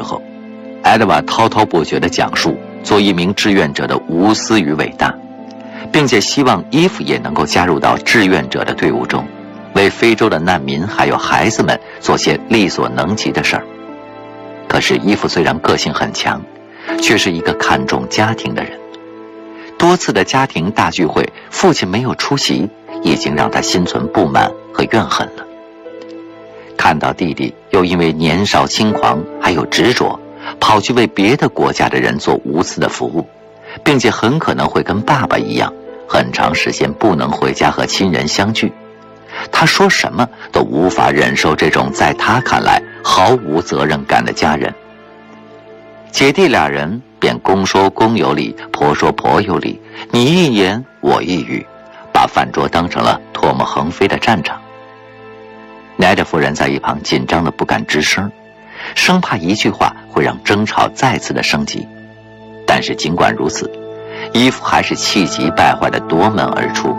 候，艾德瓦滔滔不绝地讲述做一名志愿者的无私与伟大，并且希望伊芙也能够加入到志愿者的队伍中，为非洲的难民还有孩子们做些力所能及的事儿。可是伊芙虽然个性很强，却是一个看重家庭的人。多次的家庭大聚会，父亲没有出席，已经让他心存不满和怨恨了。看到弟弟又因为年少轻狂还有执着，跑去为别的国家的人做无私的服务，并且很可能会跟爸爸一样，很长时间不能回家和亲人相聚。他说什么都无法忍受这种在他看来毫无责任感的家人。姐弟俩人便公说公有理，婆说婆有理，你一言我一语，把饭桌当成了唾沫横飞的战场。奈德夫人在一旁紧张的不敢吱声，生怕一句话会让争吵再次的升级。但是尽管如此，伊芙还是气急败坏地夺门而出。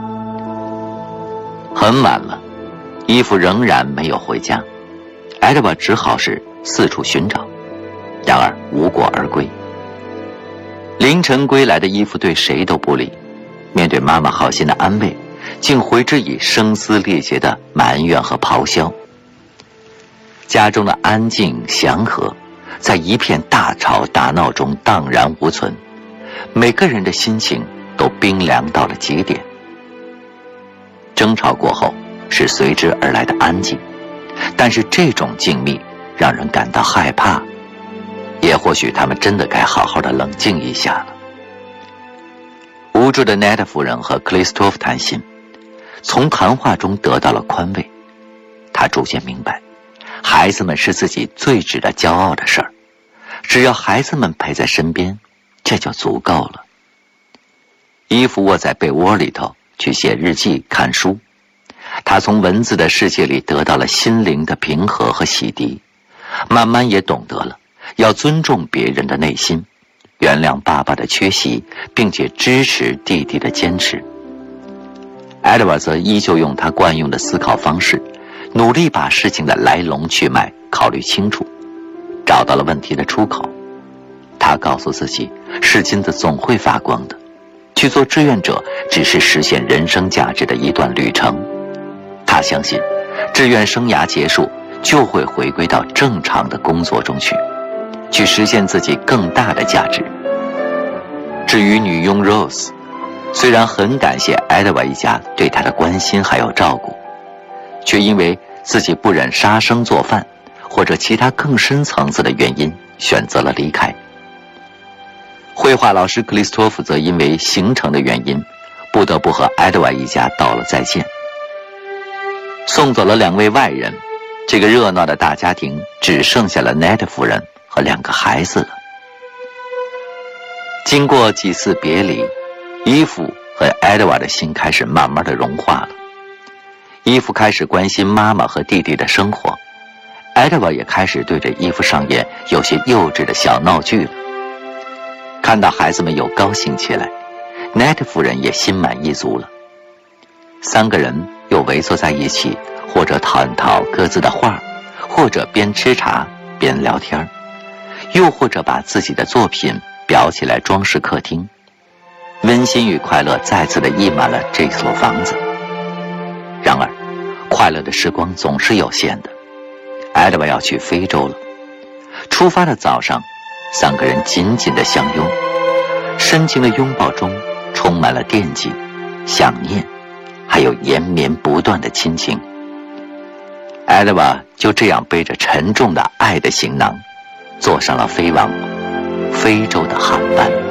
很晚了，伊芙仍然没有回家，艾德瓦只好是四处寻找，然而无果而归。凌晨归来的伊芙对谁都不理，面对妈妈好心的安慰，竟回之以声嘶力竭的埋怨和咆哮。家中的安静祥和在一片大吵大闹中荡然无存，每个人的心情都冰凉到了极点。争吵过后是随之而来的安静，但是这种静谧让人感到害怕，也或许他们真的该好好的冷静一下了。无助的奈德夫人和克里斯托夫谈心，从谈话中得到了宽慰。他逐渐明白，孩子们是自己最值得骄傲的事儿，只要孩子们陪在身边，这就足够了。伊芙窝在被窝里头去写日记看书，他从文字的世界里得到了心灵的平和和洗涤，慢慢也懂得了要尊重别人的内心，原谅爸爸的缺席，并且支持弟弟的坚持。艾德瓦则依旧用他惯用的思考方式，努力把事情的来龙去脉考虑清楚，找到了问题的出口。他告诉自己，是金子总会发光的，去做志愿者只是实现人生价值的一段旅程。他相信志愿生涯结束就会回归到正常的工作中去实现自己更大的价值。至于女佣 Rose， 虽然很感谢艾德瓦一家对她的关心还有照顾，却因为自己不忍杀生做饭或者其他更深层次的原因选择了离开。绘画老师克里斯托夫则因为行程的原因不得不和艾德瓦一家道了再见。送走了2位外人，这个热闹的大家庭只剩下了奈德夫人和2个孩子了。经过几次别离，伊芙和艾德瓦的心开始慢慢的融化了。伊芙开始关心妈妈和弟弟的生活，艾德瓦也开始对着伊芙上演有些幼稚的小闹剧了。看到孩子们又高兴起来，奈德夫人也心满意足了。3个人又围坐在一起，或者探讨各自的画，或者边吃茶边聊天，又或者把自己的作品裱起来装饰客厅。温馨与快乐再次的溢满了这所房子。然而快乐的时光总是有限的，艾德瓦要去非洲了。出发的早上，3个人紧紧地相拥，深情的拥抱中充满了惦记、想念，还有延绵不断的亲情。艾德瓦就这样背着沉重的爱的行囊，坐上了飞往非洲的航班。